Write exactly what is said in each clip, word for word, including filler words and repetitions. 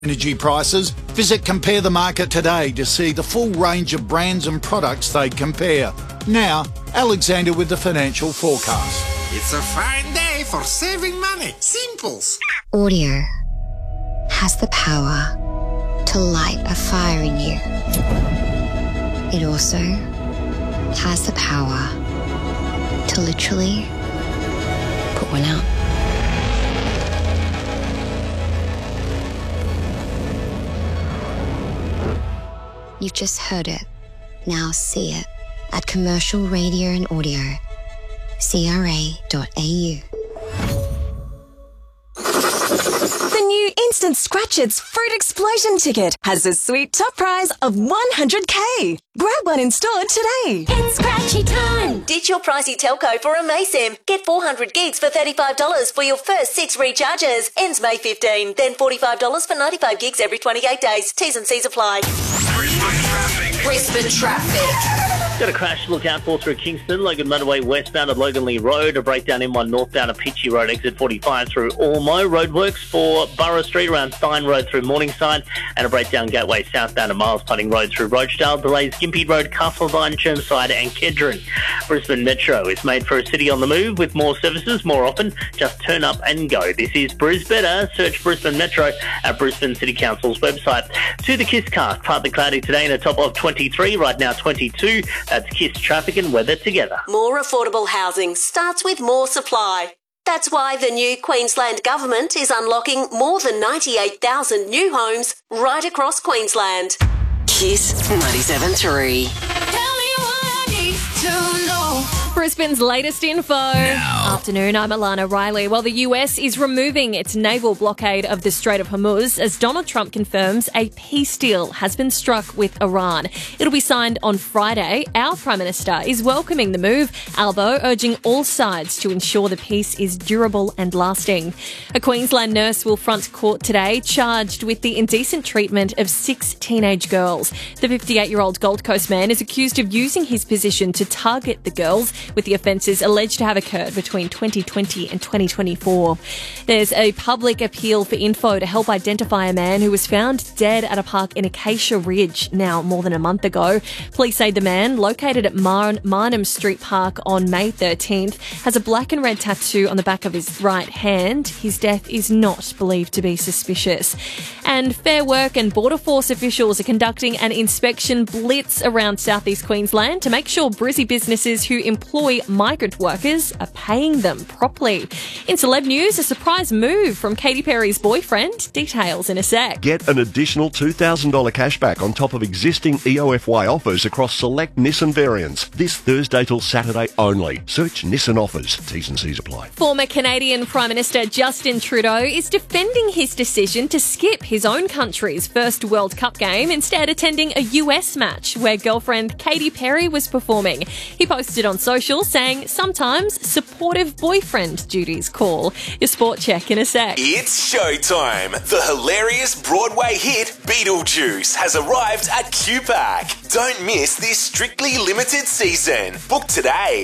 energy prices. Visit Compare the Market today to see the full range of brands and products they compare. Now, Alexander with the financial forecast. It's a fine day for saving money. Simples. Audio has the power to light a fire in you. It also has the power to literally put one out. You've just heard it. Now see it at Commercial Radio and Audio. C R A dot A U. The new Instant Scratchits Fruit Explosion ticket has a sweet top prize of one hundred K. Grab one in store today. It's scratchy time. Ditch your pricey telco for a Maysim. Get four hundred gigs for thirty-five dollars for your first six recharges. Ends May fifteenth. Then forty-five dollars for ninety-five gigs every twenty-eight days. T's and C's apply. Brisbane traffic. Brisbane traffic. Got a crash to look out for through Kingston, Logan Motorway westbound at Logan Lee Road, a breakdown M one northbound at Pitchy Road, exit forty-five through Ormo, roadworks for Borough Street around Stein Road through Morningside, and a breakdown Gateway southbound at Miles Putting Road through Rochdale, delays Gympie Road, Castlevine, Chermside and Kedron. Brisbane Metro is made for a city on the move with more services more often. Just turn up and go. This is Brisbane. Search Brisbane Metro at Brisbane City Council's website. To the Kisscast, partly cloudy today and a top of twenty-three, right now twenty-two. That's Kiss traffic and weather together. More affordable housing starts with more supply. That's why the new Queensland Government is unlocking more than ninety-eight thousand new homes right across Queensland. Kiss ninety-seven point three. Tell me what I need to know. Brisbane's latest info. Now. Afternoon, I'm Alana Riley. Well, the U S is removing its naval blockade of the Strait of Hormuz as Donald Trump confirms a peace deal has been struck with Iran. It'll be signed on Friday. Our Prime Minister is welcoming the move, Albo urging all sides to ensure the peace is durable and lasting. A Queensland nurse will front court today, charged with the indecent treatment of six teenage girls. The fifty-eight-year-old Gold Coast man is accused of using his position to target the girls, with the offences alleged to have occurred between twenty twenty and twenty twenty-four. There's a public appeal for info to help identify a man who was found dead at a park in Acacia Ridge now more than a month ago. Police say the man, located at Mar- Marnham Street Park on May thirteenth, has a black and red tattoo on the back of his right hand. His death is not believed to be suspicious. And Fair Work and Border Force officials are conducting an inspection blitz around southeast Queensland to make sure Brizzy businesses who employ migrant workers are paying them properly. In celeb news, a surprise move from Katy Perry's boyfriend. Details in a sec. Get an additional two thousand dollars cashback on top of existing E O F Y offers across select Nissan variants. This Thursday till Saturday only. Search Nissan offers. T's and C's apply. Former Canadian Prime Minister Justin Trudeau is defending his decision to skip his own country's first World Cup game, instead attending a U S match where girlfriend Katy Perry was performing. He posted on social saying sometimes supportive boyfriend duties call. Your sport check in a sec. It's showtime. The hilarious Broadway hit Beetlejuice has arrived at Q Pack. Don't miss this strictly limited season. Book today.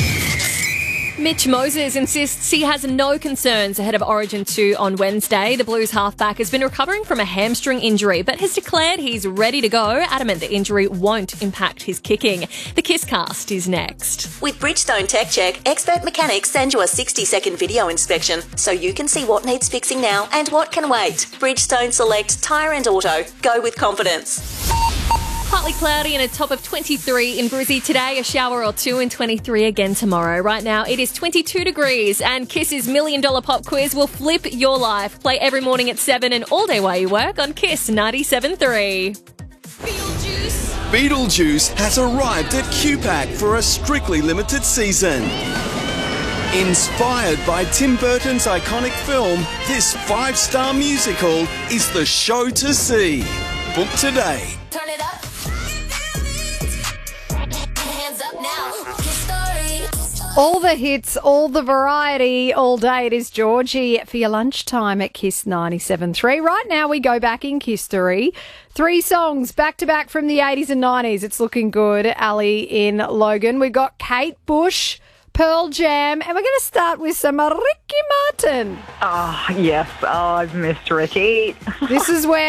Mitch Moses insists he has no concerns ahead of Origin two on Wednesday. The Blues halfback has been recovering from a hamstring injury, but has declared he's ready to go, adamant the injury won't impact his kicking. The Kisscast is next. With Bridgestone Tech Check, expert mechanics send you a sixty-second video inspection so you can see what needs fixing now and what can wait. Bridgestone Select Tyre and Auto. Go with confidence. Partly cloudy and a top of twenty-three in Brizzy today, a shower or two and twenty-three again tomorrow. Right now it is twenty-two degrees and Kiss's Million Dollar Pop Quiz will flip your life. Play every morning at seven and all day while you work on Kiss ninety-seven point three. Beetlejuice. Beetlejuice has arrived at Q Pack for a strictly limited season. Inspired by Tim Burton's iconic film, this five-star musical is the show to see. Book today. Turn it up. Hands up now. Kiss Story. All the hits, all the variety, all day. It is Georgie for your lunchtime at Kiss ninety-seven point three. Right now we go back in Kiss Story. Three songs back-to-back from the eighties and nineties. It's looking good. Ali in Logan. We've got Kate Bush, Pearl Jam, and we're going to start with some Ricky Martin. Oh, yes. Oh, I've missed Ricky. This is where